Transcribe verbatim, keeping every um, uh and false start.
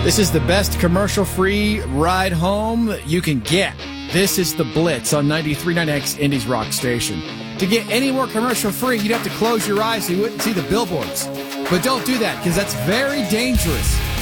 This is the best commercial-free ride home you can get. This is The Blitz on ninety-three point nine X, Indy's rock station. To get any more commercial-free, you'd have to close your eyes so you wouldn't see the billboards. But don't do that, because that's very dangerous.